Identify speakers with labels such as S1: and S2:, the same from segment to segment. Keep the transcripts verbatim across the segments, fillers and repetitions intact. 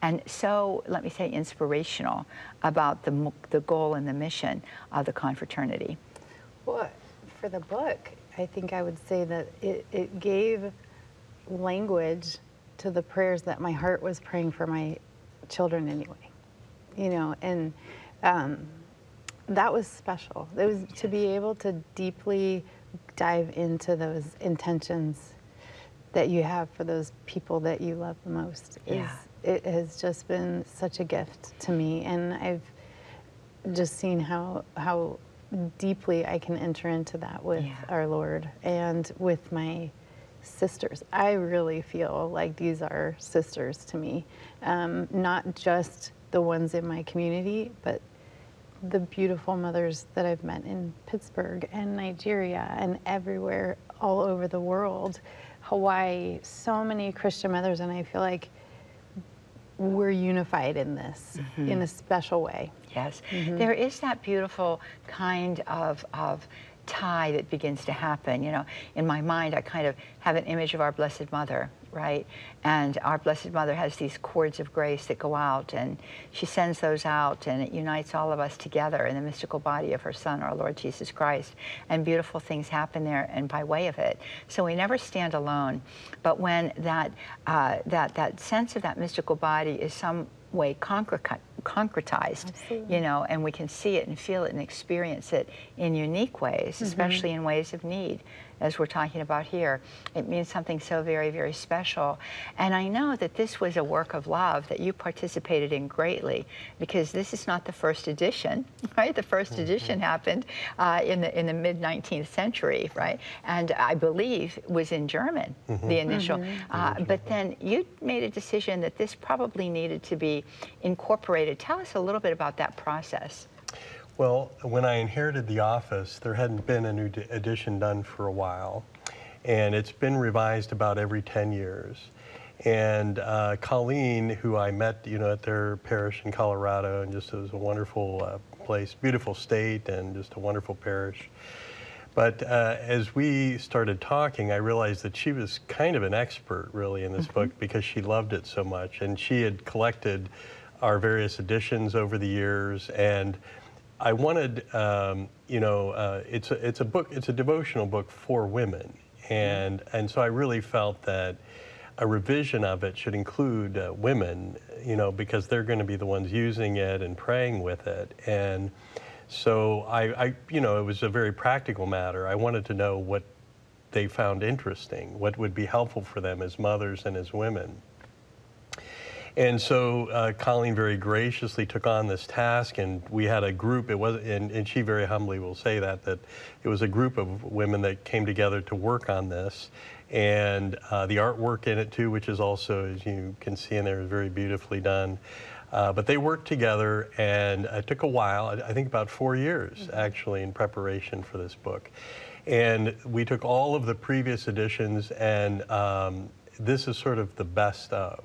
S1: and so, let me say, inspirational about the, m- the goal and the mission of the confraternity.
S2: Well, for the book, I think I would say that it, it gave language to the prayers that my heart was praying for my children anyway, you know, and um, that was special. It was to be able to deeply dive into those intentions that you have for those people that you love the most. Is,
S1: Yeah.
S2: It has just been such a gift to me, and I've just seen how how deeply I can enter into that with
S1: Yeah.
S2: our Lord and with my sisters. I really feel like these are sisters to me, um, not just the ones in my community, but the beautiful mothers that I've met in Pittsburgh and Nigeria and everywhere all over the world. Hawaii, so many Christian mothers, and I feel like we're unified in this mm-hmm. in a special way.
S1: Yes,
S2: mm-hmm.
S1: There is that beautiful kind of, of tie that begins to happen. You know, in my mind, I kind of have an image of our Blessed Mother, right? And our Blessed Mother has these cords of grace that go out, and she sends those out, and it unites all of us together in the mystical body of her Son, our Lord Jesus Christ. And beautiful things happen there, and by way of it. So we never stand alone. But when that uh, that that sense of that mystical body is some way concre- concretized,
S2: Absolutely.
S1: you know, and we can see it and feel it and experience it in unique ways,
S2: mm-hmm.
S1: especially in ways of need, as we're talking about here. It means something so very, very special. And I know that this was a work of love that you participated in greatly, because this is not the first edition, right? The first mm-hmm. edition happened uh, in the in the mid nineteenth century, right? And I believe was in German, mm-hmm. the initial. Mm-hmm. uh, but then you made a decision that this probably needed to be incorporated. Tell us a little bit about that process.
S3: Well, when I inherited the office, there hadn't been a new edition done for a while, and it's been revised about every ten years. And uh, Colleen, who I met, you know, at their parish in Colorado, and just it was a wonderful uh, place, beautiful state, and just a wonderful parish. But uh, as we started talking, I realized that she was kind of an expert, really, in this mm-hmm. book, because she loved it so much, and she had collected our various editions over the years, and I wanted, um, you know, uh, it's a, it's a book, it's a devotional book for women, and mm-hmm. and so I really felt that a revision of it should include uh, women, you know, because they're going to be the ones using it and praying with it, and so I, I, you know, it was a very practical matter. I wanted to know what they found interesting, what would be helpful for them as mothers and as women. And so uh, Colleen very graciously took on this task, and we had a group. It was, and, and she very humbly will say that that it was a group of women that came together to work on this, and uh, the artwork in it too, which is also, as you can see in there, is very beautifully done. Uh, but they worked together, and it took a while. I think about four years mm-hmm. actually in preparation for this book. And we took all of the previous editions, and um, this is sort of the best of.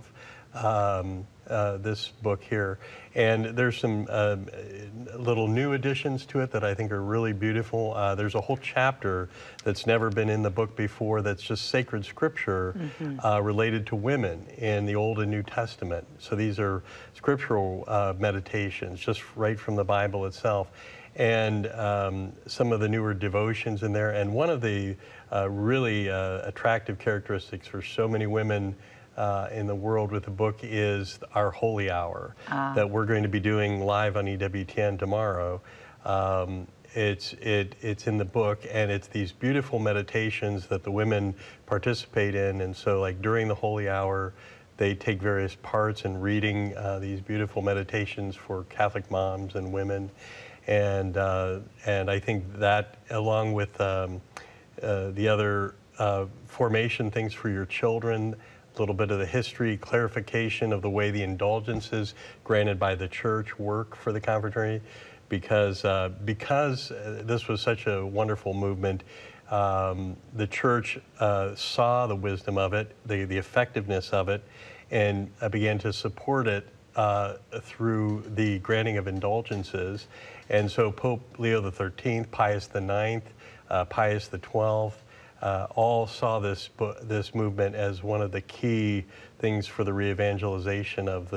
S3: Um, uh, this book here, and there's some uh, little new additions to it that I think are really beautiful. Uh, there's a whole chapter that's never been in the book before that's just sacred scripture mm-hmm. uh, related to women in the Old and New Testament. So these are scriptural uh, meditations just right from the Bible itself, and um, some of the newer devotions in there. And one of the uh, really uh, attractive characteristics for so many women Uh, in the world with the book is our Holy Hour ah. that we're going to be doing live on E W T N tomorrow. Um, it's it it's in the book, and it's these beautiful meditations that the women participate in. And so, like during the Holy Hour, they take various parts in reading uh, these beautiful meditations for Catholic moms and women. And uh, and I think that, along with um, uh, the other uh, formation things for your children, a little bit of the history, clarification of the way the indulgences granted by the church work for the confraternity, because uh, because uh, this was such a wonderful movement. Um, the church uh, saw the wisdom of it, the the effectiveness of it, and uh, began to support it uh, through the granting of indulgences. And so Pope Leo the thirteenth, Pius the ninth, uh, Pius the twelfth. Uh, all saw this this movement as one of the key things for the re-evangelization of the